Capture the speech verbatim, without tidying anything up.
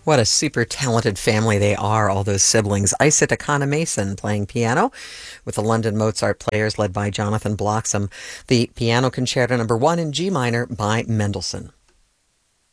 What a super talented family they are, all those siblings. Isaac Akana Mason playing piano with the London Mozart Players led by Jonathan Bloxham. The Piano Concerto Number One in G minor by Mendelssohn.